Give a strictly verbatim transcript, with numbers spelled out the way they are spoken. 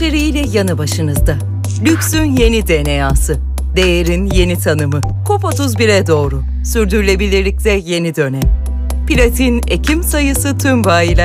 İçeriğiyle yanı başınızda. Lüksün yeni D N A'sı. Değerin yeni tanımı. COP otuz bire doğru. Sürdürülebilirlikte yeni dönem. Platin Ekim sayısı tüm bayiler.